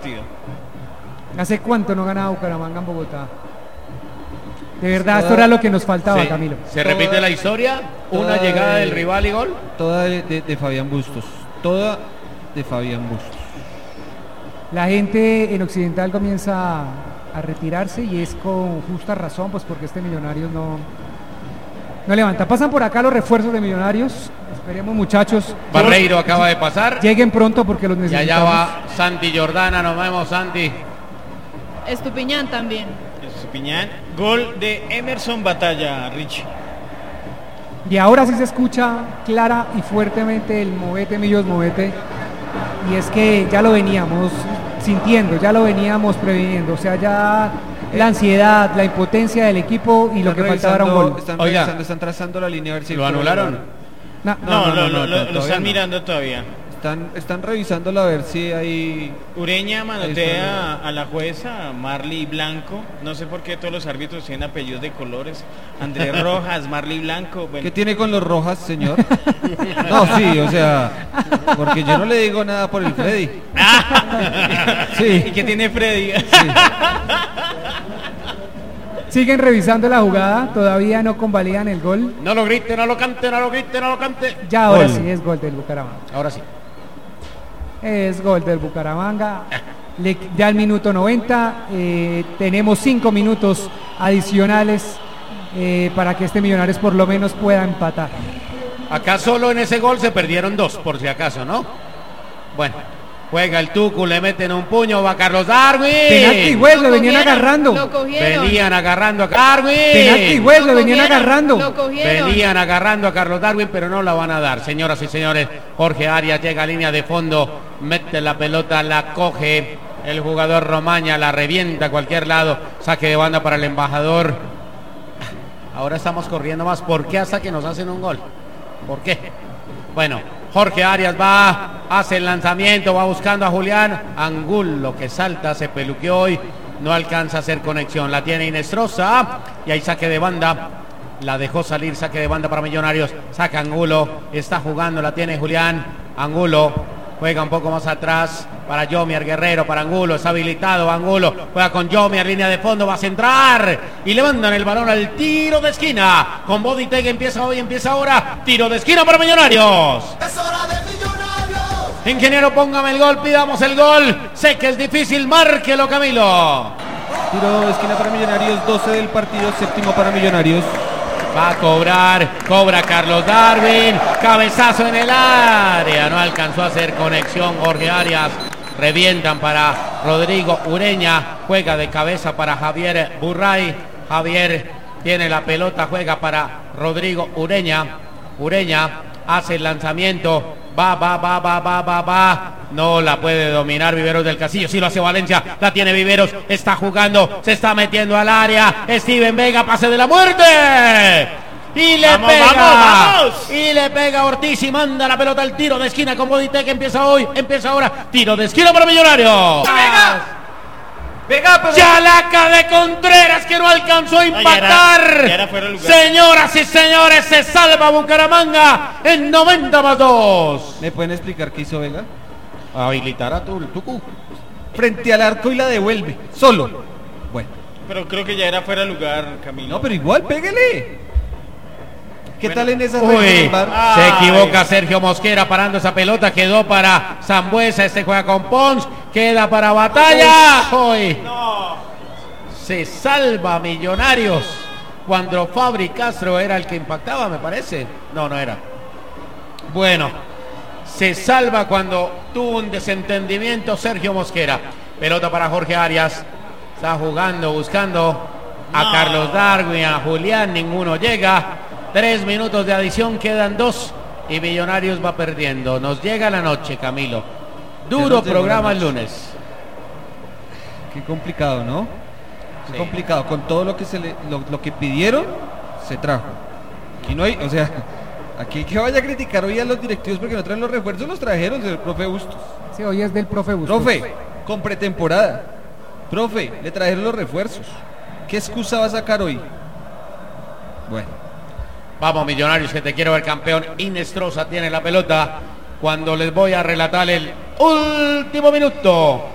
partido. ¿Hace cuánto no ganaba Bucaramanga en Bogotá? De verdad, esto era lo que nos faltaba, Sí. Camilo. ¿Se repite la historia? Una llegada del rival y gol. Toda de Fabián Bustos. Toda de Fabián Bustos. La gente en Occidental comienza a retirarse y es con justa razón, pues porque este Millonarios no levanta. Pasan por acá los refuerzos de Millonarios. Esperemos, muchachos. Barreiro acaba de pasar. Lleguen pronto porque los Y necesitamos. allá va Santi Jordana. Nos vemos, Santi. Estupiñán también. Estupiñán. Gol de Emerson Batalla, Richie. Y ahora sí se escucha clara y fuertemente el movete, Millos, movete. Y es que ya lo veníamos sintiendo, ya lo veníamos previniendo. O sea, ya la ansiedad, la impotencia del equipo y lo que faltaba era un gol. Están trazando la línea a ver si ¿Lo anularon? No, lo todavía están no. mirando todavía. Están revisándola a ver si hay... Ureña manotea a la jueza Marley Blanco. No sé por qué todos los árbitros tienen apellidos de colores. Andrés Rojas, Marley Blanco. Bueno. ¿Qué tiene con los Rojas, señor? No, sí, o sea, porque yo no le digo nada por el Freddy. Sí. ¿Y qué tiene Freddy? Sí. Siguen revisando la jugada, todavía no convalidan el gol. No lo grite, no lo cante, no lo grite, no lo cante. Ya ahora Gol. sí es gol del Bucaramanga. Ahora sí. Es gol del Bucaramanga. Ya al minuto 90 tenemos 5 minutos adicionales para que este Millonarios por lo menos pueda empatar. Acá solo en ese gol se perdieron 2, por si acaso, ¿no? Bueno, juega el Tucu, le meten un puño, va Carlos Darwin. Penalti, güey, lo venían agarrando. Lo cogieron. Venían agarrando a Darwin. Penalti, güey, lo venían cogieron, agarrando. Lo cogieron. Venían agarrando a Carlos Darwin, pero no la van a dar. Señoras y señores, Jorge Arias llega a línea de fondo, mete la pelota, la coge el jugador Romaña, la revienta a cualquier lado, saque de banda para el embajador. Ahora estamos corriendo más. ¿Por qué hasta que nos hacen un gol? ¿Por qué? Bueno, Jorge Arias va, hace el lanzamiento, va buscando a Julián Angulo, que salta, se peluqueó hoy, no alcanza a hacer conexión, la tiene Inestrosa y hay saque de banda, la dejó salir, saque de banda para Millonarios, saca Angulo, está jugando, la tiene Julián Angulo, juega un poco más atrás para Yomier Guerrero, para Angulo, es habilitado Angulo, juega con Yomier, línea de fondo, va a centrar y le mandan el balón al tiro de esquina, con Boditeg empieza hoy, empieza ahora, tiro de esquina para Millonarios. ¡Es hora de Millonarios! Ingeniero, póngame el gol, pidamos el gol, sé que es difícil, márquelo Camilo. Tiro de esquina para Millonarios, 12 del partido, séptimo para Millonarios. Va a cobrar, cobra Carlos Darwin, cabezazo en el área, no alcanzó a hacer conexión Jorge Arias, revientan para Rodrigo Ureña, juega de cabeza para Javier Burray, Javier tiene la pelota, juega para Rodrigo Ureña, Ureña hace el lanzamiento, va, no la puede dominar Viveros del Castillo, sí lo hace Valencia, la tiene Viveros, está jugando, se está metiendo al área, Steven Vega, pase de la muerte, y le ¡Vamos! y le pega Ortiz y manda la pelota al tiro de esquina con Boditec, empieza hoy, empieza ahora, tiro de esquina para Millonarios. Chalaca de Contreras que no alcanzó a empatar. ya era fuera de lugar. Señoras y señores, se salva Bucaramanga en 90+2. ¿Me pueden explicar qué hizo Vega? Habilitar a Tucu. Frente al arco y la devuelve, solo. Bueno, Pero creo que ya era fuera de lugar, Camilo. no, pero igual, pégale. ¿Qué tal en esa Uy, del bar? se equivoca Sergio Mosquera parando esa pelota, quedó para Sambuesa, este juega con Pons, queda para Batalla. Uy, se salva Millonarios cuando Fabri Castro era el que impactaba, me parece. No era. Bueno, se salva cuando tuvo un desentendimiento Sergio Mosquera. Pelota para Jorge Arias, está jugando, buscando a Carlos Darwin, a Julián, ninguno llega. 3 minutos de adición, quedan 2 y Millonarios va perdiendo. Nos llega la noche, Camilo. Duro programa el lunes. Qué complicado, ¿no? Qué Sí. complicado. Con todo lo que lo que pidieron, se trajo. Aquí no hay, o sea, aquí que vaya a criticar hoy a los directivos porque no traen los refuerzos, los trajeron del profe Bustos. Sí, hoy es del profe Bustos. Profe, con pretemporada. Profe, le trajeron los refuerzos. ¿Qué excusa va a sacar hoy? Bueno. Vamos, Millonarios, que te quiero ver campeón. Inestrosa tiene la pelota cuando les voy a relatar el último minuto